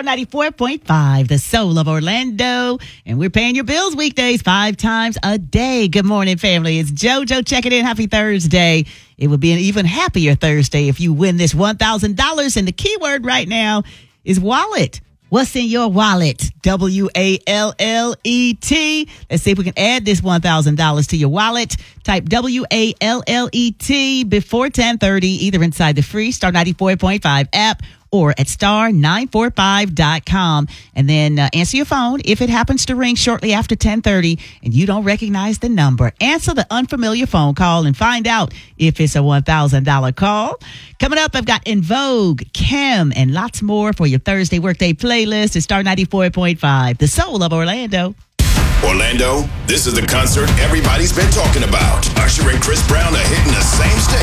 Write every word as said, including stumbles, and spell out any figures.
Star ninety-four point five, the soul of Orlando. And we're paying your bills weekdays five times a day. Good morning, family. It's JoJo checking in. Happy Thursday. It would be an even happier Thursday if you win this one thousand dollars. And the keyword right now is wallet. What's in your wallet? W A L L E T. Let's see if we can add this one thousand dollars to your wallet. Type W A L L E T before ten thirty, either inside the free Star ninety-four point five app or at star nine four five dot com. And then uh, answer your phone. If it happens to ring shortly after ten thirty and you don't recognize the number, answer the unfamiliar phone call and find out if it's a one thousand dollars call. Coming up, I've got In Vogue, Kim, and lots more for your Thursday workday playlist at Star ninety-four point five, the soul of Orlando. Orlando, this is the concert everybody's been talking about. Usher and Chris Brown are hitting the same stage.